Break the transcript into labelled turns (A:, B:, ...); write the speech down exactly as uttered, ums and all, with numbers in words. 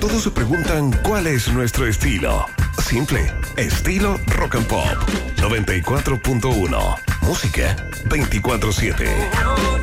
A: Todos se preguntan cuál es nuestro estilo. Simple, estilo rock and pop. noventa y cuatro punto uno. Música veinticuatro siete.